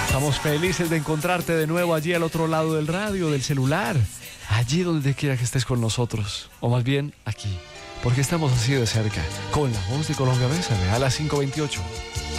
Estamos felices de encontrarte de nuevo allí al otro lado del radio, del celular, allí donde quiera que estés con nosotros, o más bien aquí, porque estamos así de cerca, con la voz de Colombia Bésame a las 5:28.